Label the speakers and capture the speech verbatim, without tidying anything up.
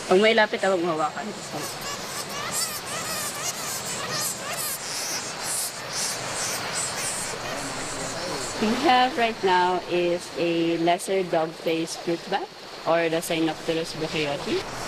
Speaker 1: Pag may lapit, huwag mo hawakan. We have right now is a lesser dog-faced fruit bat or the Cynopterus buckyoti.